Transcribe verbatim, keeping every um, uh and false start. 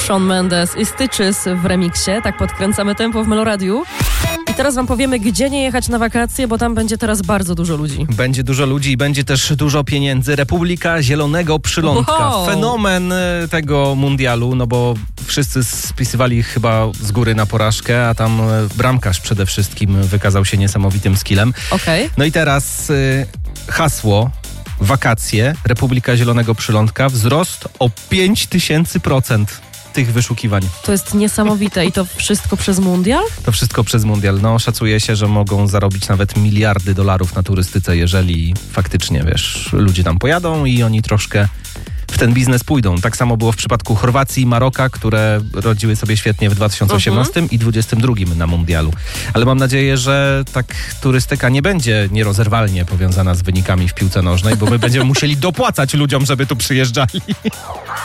Shawn Mendes i Stitches w remiksie. Tak podkręcamy tempo w Meloradiu. I teraz wam powiemy, gdzie nie jechać na wakacje, bo tam będzie teraz bardzo dużo ludzi. Będzie dużo ludzi i będzie też dużo pieniędzy. Republika Zielonego Przylądka. Wow. Fenomen tego mundialu, no bo wszyscy spisywali chyba z góry na porażkę, a tam bramkarz przede wszystkim wykazał się niesamowitym skillem. Okej. Okay. No i teraz y, hasło wakacje, Republika Zielonego Przylądka, wzrost o pięć tysięcy procent tych wyszukiwań. To jest niesamowite i to wszystko przez mundial? To wszystko przez mundial. No, szacuje się, że mogą zarobić nawet miliardy dolarów na turystyce, jeżeli faktycznie, wiesz, ludzie tam pojadą i oni troszkę w ten biznes pójdą. Tak samo było w przypadku Chorwacji i Maroka, które rodziły sobie świetnie w dwa tysiące osiemnastym uh-huh. i dwudziestym drugim na mundialu. Ale mam nadzieję, że tak turystyka nie będzie nierozerwalnie powiązana z wynikami w piłce nożnej, bo my będziemy musieli dopłacać ludziom, żeby tu przyjeżdżali.